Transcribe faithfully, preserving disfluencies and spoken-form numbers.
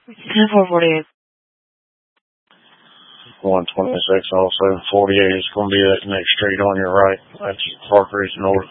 ten four forty-eight. one twenty-six, oh seven forty-eight is going to be that next street on your right. That's Park Ridge North.